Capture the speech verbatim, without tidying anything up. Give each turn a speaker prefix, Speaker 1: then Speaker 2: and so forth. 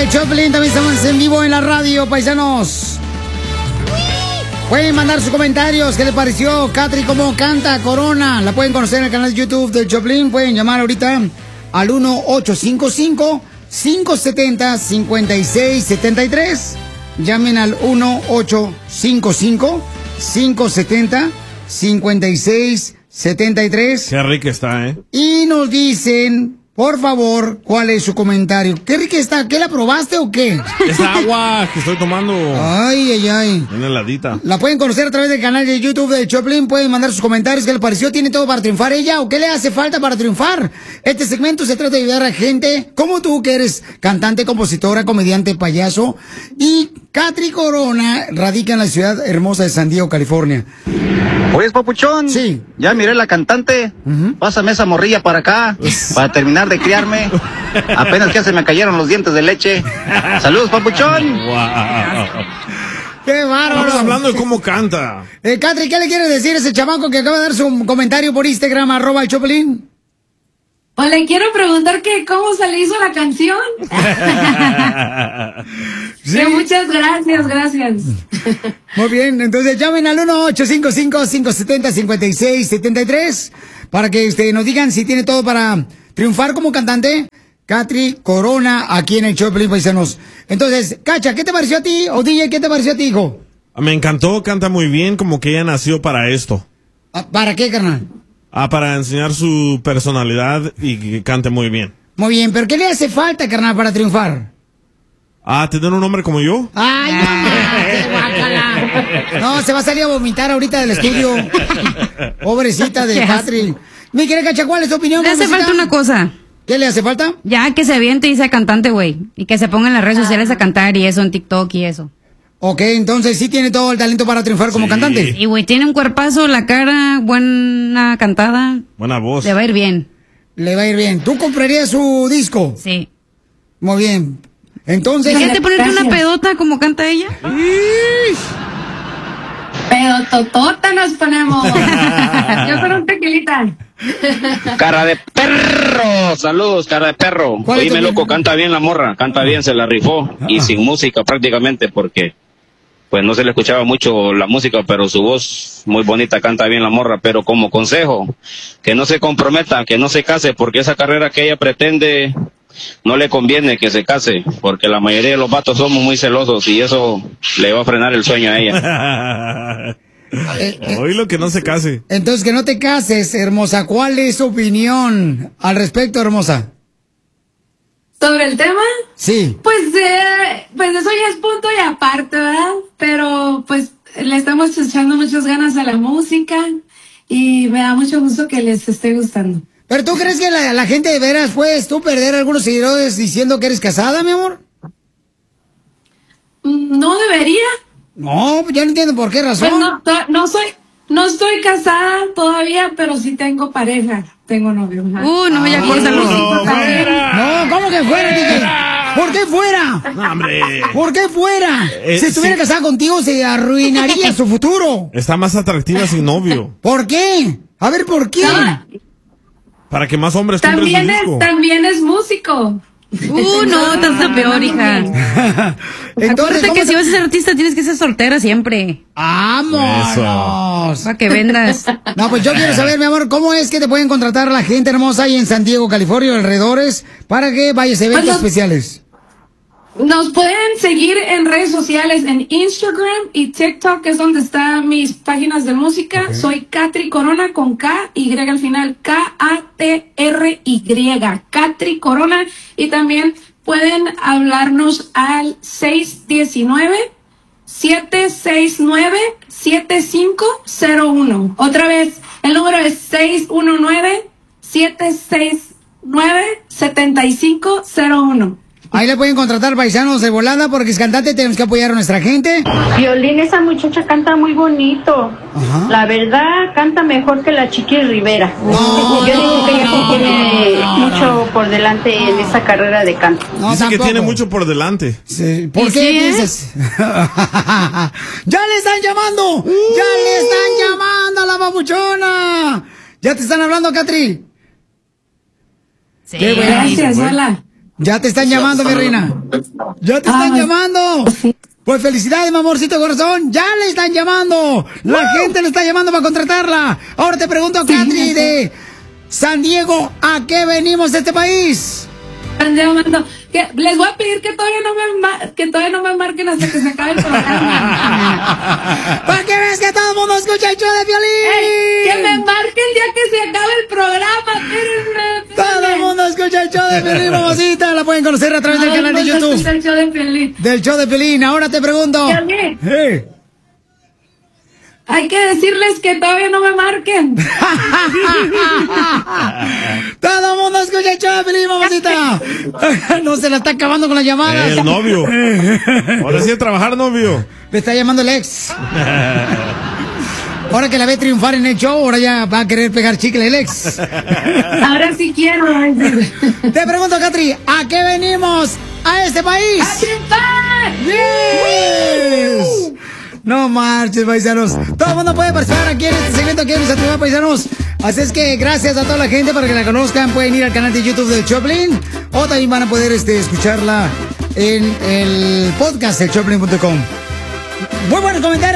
Speaker 1: de Choplin, también estamos en vivo en la radio, paisanos. Pueden mandar sus comentarios, ¿qué les pareció Katry cómo canta Corona? La pueden conocer en el canal de YouTube de Choplin, pueden llamar ahorita al uno ocho cinco cinco, cinco siete cero, cinco seis siete tres. Llamen al uno ocho cinco cinco, cinco siete cero, cinco seis siete tres.
Speaker 2: Qué rica está, ¿eh?
Speaker 1: Y nos dicen, por favor, ¿cuál es su comentario? ¿Qué rica está? ¿Qué la probaste o qué?
Speaker 2: Es agua que estoy tomando.
Speaker 1: Ay, ay, ay.
Speaker 2: Una heladita.
Speaker 1: La pueden conocer a través del canal de YouTube de Choplin. Pueden mandar sus comentarios. ¿Qué les pareció? ¿Tiene todo para triunfar ella? ¿O qué le hace falta para triunfar? Este segmento se trata de ayudar a gente como tú, que eres cantante, compositora, comediante, payaso. Y Katry Corona radica en la ciudad hermosa de San Diego, California.
Speaker 3: Oye, papuchón.
Speaker 1: Sí.
Speaker 3: Ya miré la cantante. Uh-huh. Pásame esa morrilla para acá, para terminar de criarme. Apenas que se me cayeron los dientes de leche. Saludos, papuchón.
Speaker 2: Wow.
Speaker 1: ¡Qué bárbaro!
Speaker 2: Estamos hablando de cómo canta.
Speaker 1: Eh, Katry, ¿qué le quiere decir a ese chamaco que acaba de dar su comentario por Instagram, arroba el Choplin?
Speaker 4: Pues le quiero preguntar que cómo se le hizo la canción.
Speaker 1: Sí.
Speaker 4: Sí, muchas gracias, gracias.
Speaker 1: Muy bien, entonces llamen al uno ocho cinco cinco, cinco siete cero, cinco seis siete tres para que este, nos digan si tiene todo para triunfar como cantante. Katry Corona, aquí en el Choplin, paisanos. Entonces, Cacha, ¿qué te pareció a ti? O D J, ¿qué te pareció a ti, hijo?
Speaker 2: Me encantó, canta muy bien, como que ella nació para esto.
Speaker 1: ¿Para qué, carnal?
Speaker 2: Ah, para enseñar su personalidad y que cante muy bien.
Speaker 1: Muy bien, pero ¿qué le hace falta, carnal, para triunfar?
Speaker 2: Ah, ¿tener un hombre como yo?
Speaker 1: ¡Ay, mamá! ¡Qué guácala! No, se va a salir a vomitar ahorita del estudio. Pobrecita de Katry. Mi querida Cacha, ¿cuál es tu opinión?
Speaker 5: Le hace
Speaker 1: mamacita?
Speaker 5: falta una cosa.
Speaker 1: ¿Qué le hace falta?
Speaker 5: Ya, que se aviente y sea cantante, güey. Y que se ponga en las redes sociales a cantar y eso, en TikTok y eso.
Speaker 1: Ok, entonces sí tiene todo el talento para triunfar como
Speaker 2: Sí.
Speaker 1: cantante.
Speaker 5: Y, güey, tiene un cuerpazo, la cara, buena cantada.
Speaker 2: Buena voz.
Speaker 5: Le va a ir bien.
Speaker 1: Le va a ir bien. ¿Tú comprarías su disco?
Speaker 5: Sí.
Speaker 1: Muy bien. Entonces...
Speaker 5: Fíjate ponerte una pedota como canta ella.
Speaker 4: Pedototota nos ponemos. Yo con un tequilita.
Speaker 3: Cara de perro. Saludos, cara de perro.
Speaker 1: ¿Cuál es tu
Speaker 3: Oíme, loco,
Speaker 1: opinión?
Speaker 3: canta bien la morra. Canta bien, se la rifó. Y sin música prácticamente porque... pues no se le escuchaba mucho la música, pero su voz muy bonita, canta bien la morra. Pero como consejo, que no se comprometa, que no se case, porque esa carrera que ella pretende no le conviene que se case, porque la mayoría de los vatos somos muy celosos y eso le va a frenar el sueño a ella.
Speaker 2: Hoy lo que no se case.
Speaker 1: Entonces, que no te cases, hermosa. ¿Cuál es su opinión al respecto, hermosa?
Speaker 4: ¿Sobre el tema?
Speaker 1: Sí.
Speaker 4: Pues, eh, pues eso ya es punto y aparte, ¿verdad? Pero pues le estamos echando muchas ganas a la música y me da mucho gusto que les esté gustando.
Speaker 1: ¿Pero tú crees que la, la gente de veras puedes tú perder algunos seguidores diciendo que eres casada, mi amor?
Speaker 4: No debería.
Speaker 1: No, ya no entiendo por qué razón.
Speaker 4: Pues no, to- no soy, no estoy casada todavía, pero sí tengo pareja, tengo novio. ajá.
Speaker 5: Uh, no, ya
Speaker 1: Ah,
Speaker 5: córtalo.
Speaker 2: no, fuera.
Speaker 1: No, ¿cómo que fuera, D J? ¿Por qué fuera?
Speaker 2: No, hombre.
Speaker 1: ¿Por qué fuera?
Speaker 2: Eh,
Speaker 1: si estuviera
Speaker 2: sí.
Speaker 1: casada contigo, se arruinaría su futuro.
Speaker 2: Está más atractiva sin novio.
Speaker 1: ¿Por qué? A ver, ¿por qué?
Speaker 4: No,
Speaker 2: Para que más hombres compren su
Speaker 4: también
Speaker 2: disco.
Speaker 4: es, también es músico.
Speaker 5: Uh, no, estás peor, hija.
Speaker 1: Entonces,
Speaker 5: Acuérdate
Speaker 1: ¿cómo
Speaker 5: que
Speaker 1: te-
Speaker 5: si vas a ser artista tienes que ser soltera siempre.
Speaker 1: ¡Vámonos!
Speaker 5: Para que vendas.
Speaker 1: No, pues yo quiero saber, mi amor, ¿cómo es que te pueden contratar la gente hermosa ahí en San Diego, California, y alrededores, para que vayas a eventos
Speaker 4: Pues,
Speaker 1: especiales?
Speaker 4: Nos pueden seguir en redes sociales, en Instagram y TikTok, que es donde están mis páginas de música.
Speaker 1: Ok.
Speaker 4: Soy Katry Corona con K, Y al final, K A T R Y, Katry Corona. Y también pueden hablarnos al seis uno nueve, siete seis nueve, siete cinco cero uno. Otra vez, el número es seis uno nueve, siete seis nueve, siete cinco cero uno.
Speaker 1: Ahí le pueden contratar paisanos de volada porque es cantante, tenemos que apoyar a nuestra gente.
Speaker 6: Violín, esa muchacha canta muy bonito.
Speaker 1: Ajá.
Speaker 6: La verdad, canta mejor que la Chiqui Rivera.
Speaker 1: No,
Speaker 6: Yo digo que ella sí
Speaker 1: no,
Speaker 6: tiene
Speaker 1: no,
Speaker 6: mucho por delante en esa carrera de canto.
Speaker 1: No,
Speaker 2: Dice que
Speaker 1: tampoco.
Speaker 2: tiene mucho por delante.
Speaker 1: Sí, ¿por
Speaker 5: ¿Y
Speaker 1: qué
Speaker 5: sí, eh?
Speaker 1: dices? ¡Ya le están llamando! ¡Ya le están llamando a la babuchona! ¿Ya te están hablando, Katry?
Speaker 5: Sí.
Speaker 1: Qué bueno.
Speaker 4: Gracias, hola.
Speaker 1: Ya te están llamando, mi reina. Ya te están
Speaker 4: Ay,
Speaker 1: llamando.
Speaker 4: sí.
Speaker 1: Pues felicidades, mi amorcito corazón. Ya le están llamando. La
Speaker 4: ¡Wow!
Speaker 1: gente le está llamando para contratarla. Ahora te pregunto,
Speaker 4: Sí,
Speaker 1: Catri,
Speaker 4: sí.
Speaker 1: de San Diego, ¿a qué venimos de este país?
Speaker 4: Están llamando. Que les voy a pedir que todavía no me ma- que todavía no me marquen hasta que se acabe el programa.
Speaker 1: Para que veas que todo el mundo escucha el show de Piolín.
Speaker 4: Ey, que me marquen ya que se acabe el programa. Espérenme, espérenme.
Speaker 1: Todo el mundo escucha el show de Piolín, mamacita. La pueden conocer a través del
Speaker 4: Todo el
Speaker 1: canal de
Speaker 4: mundo
Speaker 1: YouTube.
Speaker 4: escucha el show de Piolín.
Speaker 1: Del show de Piolín. Ahora te pregunto.
Speaker 4: Piolín.
Speaker 1: Hey.
Speaker 4: Hay que decirles que todavía no me marquen.
Speaker 1: Todo el mundo escucha el show de Piolín, mamacita. No se la está acabando con las llamadas.
Speaker 2: El novio. Ahora sí a trabajar, novio.
Speaker 1: Me está llamando el ex. Ahora que la ve triunfar en el show, ahora ya va a querer pegar chicle el ex.
Speaker 4: Ahora sí quiero.
Speaker 1: Te pregunto, Catri, ¿a qué venimos a este país?
Speaker 4: ¡A triunfar!
Speaker 1: Yes. No marches, paisanos. Todo el mundo puede participar aquí en este segmento aquí en Nuestra Triunfar, paisanos. Así es que gracias a toda la gente para que la conozcan. Pueden ir al canal de YouTube del Choplin o también van a poder este, escucharla en el podcast del Choplin punto com. Muy buenos comentarios.